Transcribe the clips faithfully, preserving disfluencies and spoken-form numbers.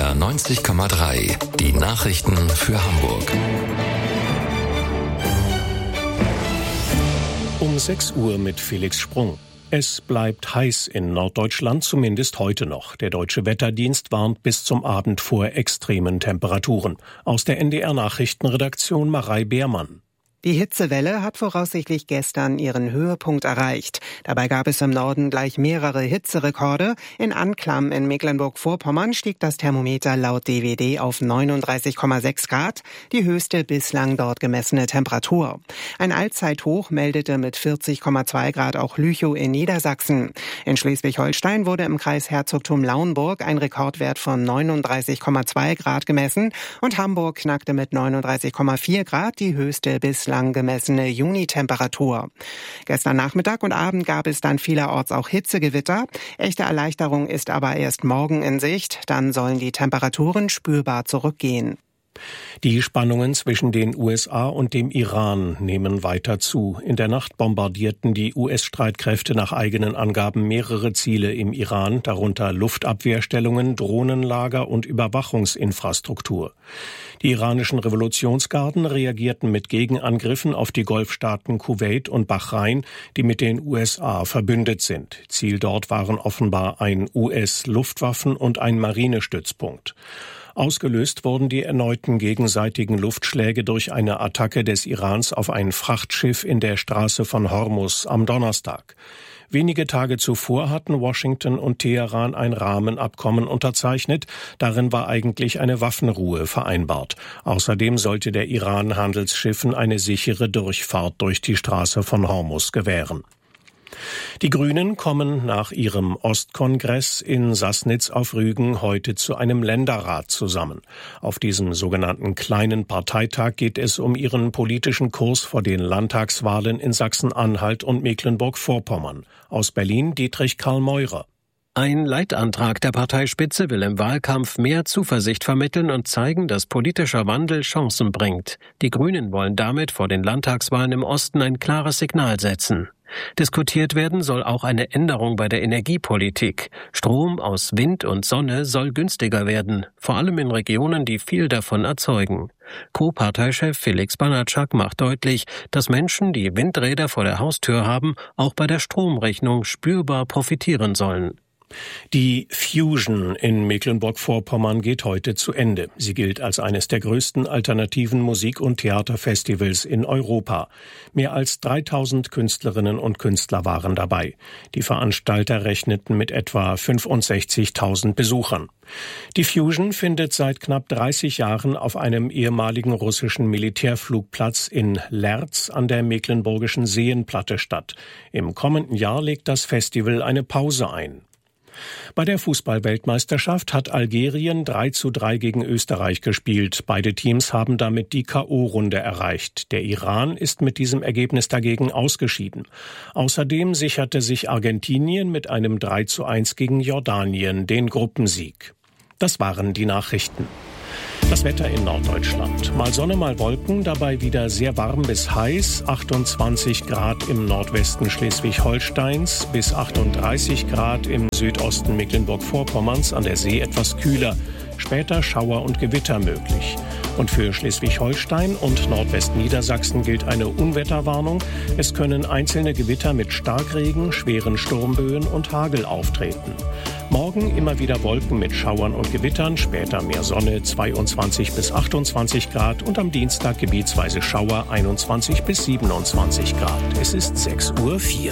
R neunzig Komma drei. Die Nachrichten für Hamburg. Um sechs Uhr mit Felix Sprung. Es bleibt heiß in Norddeutschland, zumindest heute noch. Der Deutsche Wetterdienst warnt bis zum Abend vor extremen Temperaturen. Aus der N D R-Nachrichtenredaktion Marei Beermann. Die Hitzewelle hat voraussichtlich gestern ihren Höhepunkt erreicht. Dabei gab es im Norden gleich mehrere Hitzerekorde. In Anklam in Mecklenburg-Vorpommern stieg das Thermometer laut D W D auf neununddreißig Komma sechs Grad, die höchste bislang dort gemessene Temperatur. Ein Allzeithoch meldete mit vierzig Komma zwei Grad auch Lüchow in Niedersachsen. In Schleswig-Holstein wurde im Kreis Herzogtum Lauenburg ein Rekordwert von neununddreißig Komma zwei Grad gemessen und Hamburg knackte mit neununddreißig Komma vier Grad die höchste bislang gemessene Junitemperatur. Gestern Nachmittag und Abend gab es dann vielerorts auch Hitzegewitter. Echte Erleichterung ist aber erst morgen in Sicht. Dann sollen die Temperaturen spürbar zurückgehen. Die Spannungen zwischen den U S A und dem Iran nehmen weiter zu. In der Nacht bombardierten die U S-Streitkräfte nach eigenen Angaben mehrere Ziele im Iran, darunter Luftabwehrstellungen, Drohnenlager und Überwachungsinfrastruktur. Die iranischen Revolutionsgarden reagierten mit Gegenangriffen auf die Golfstaaten Kuwait und Bahrain, die mit den U S A verbündet sind. Ziel dort waren offenbar ein U S-Luftwaffen- und ein Marinestützpunkt. Ausgelöst wurden die erneuten gegenseitigen Luftschläge durch eine Attacke des Irans auf ein Frachtschiff in der Straße von Hormuz am Donnerstag. Wenige Tage zuvor hatten Washington und Teheran ein Rahmenabkommen unterzeichnet. Darin war eigentlich eine Waffenruhe vereinbart. Außerdem sollte der Iran Handelsschiffen eine sichere Durchfahrt durch die Straße von Hormuz gewähren. Die Grünen kommen nach ihrem Ostkongress in Sassnitz auf Rügen heute zu einem Länderrat zusammen. Auf diesem sogenannten kleinen Parteitag geht es um ihren politischen Kurs vor den Landtagswahlen in Sachsen-Anhalt und Mecklenburg-Vorpommern. Aus Berlin Dietrich Karl Meurer. Ein Leitantrag der Parteispitze will im Wahlkampf mehr Zuversicht vermitteln und zeigen, dass politischer Wandel Chancen bringt. Die Grünen wollen damit vor den Landtagswahlen im Osten ein klares Signal setzen. Diskutiert werden soll auch eine Änderung bei der Energiepolitik. Strom aus Wind und Sonne soll günstiger werden, vor allem in Regionen, die viel davon erzeugen. Co-Parteichef Felix Banatschak macht deutlich, dass Menschen, die Windräder vor der Haustür haben, auch bei der Stromrechnung spürbar profitieren sollen. Die Fusion in Mecklenburg-Vorpommern geht heute zu Ende. Sie gilt als eines der größten alternativen Musik- und Theaterfestivals in Europa. Mehr als dreitausend Künstlerinnen und Künstler waren dabei. Die Veranstalter rechneten mit etwa fünfundsechzigtausend Besuchern. Die Fusion findet seit knapp dreißig Jahren auf einem ehemaligen russischen Militärflugplatz in Lerz an der mecklenburgischen Seenplatte statt. Im kommenden Jahr legt das Festival eine Pause ein. Bei der Fußball-Weltmeisterschaft hat Algerien drei zu drei gegen Österreich gespielt. Beide Teams haben damit die K O-Runde erreicht. Der Iran ist mit diesem Ergebnis dagegen ausgeschieden. Außerdem sicherte sich Argentinien mit einem drei zu eins gegen Jordanien den Gruppensieg. Das waren die Nachrichten. Das Wetter in Norddeutschland. Mal Sonne, mal Wolken, dabei wieder sehr warm bis heiß. achtundzwanzig Grad im Nordwesten Schleswig-Holsteins bis achtunddreißig Grad im Südosten Mecklenburg-Vorpommerns, an der See etwas kühler. Später Schauer und Gewitter möglich. Und für Schleswig-Holstein und Nordwestniedersachsen gilt eine Unwetterwarnung. Es können einzelne Gewitter mit Starkregen, schweren Sturmböen und Hagel auftreten. Morgen immer wieder Wolken mit Schauern und Gewittern, später mehr Sonne, zweiundzwanzig bis achtundzwanzig Grad und am Dienstag gebietsweise Schauer, einundzwanzig bis siebenundzwanzig Grad. Es ist sechs Uhr vier.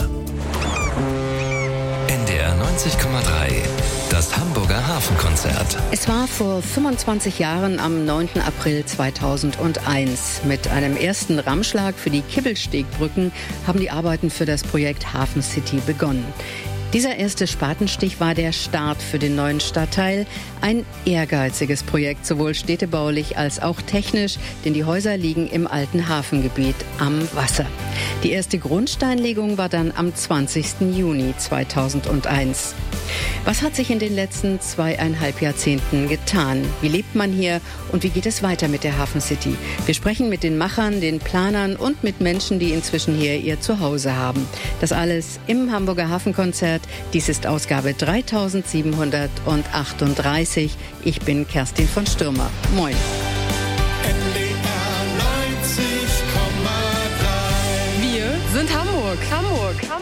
N D R neunzig Komma drei. Das Hamburger Hafenkonzert. Es war vor fünfundzwanzig Jahren am neunten April zweitausendeins. Mit einem ersten Rammschlag für die Kibbelstegbrücken haben die Arbeiten für das Projekt Hafen City begonnen. Dieser erste Spatenstich war der Start für den neuen Stadtteil. Ein ehrgeiziges Projekt, sowohl städtebaulich als auch technisch, denn die Häuser liegen im alten Hafengebiet am Wasser. Die erste Grundsteinlegung war dann am zwanzigsten Juni zweitausendeins. Was hat sich in den letzten zweieinhalb Jahrzehnten getan? Wie lebt man hier und wie geht es weiter mit der Hafen City? Wir sprechen mit den Machern, den Planern und mit Menschen, die inzwischen hier ihr Zuhause haben. Das alles im Hamburger Hafenkonzert Dies ist Ausgabe dreitausendsiebenhundertachtunddreißig. Ich bin Kerstin von Stürmer. Moin. Wir sind Hamburg. Hamburg.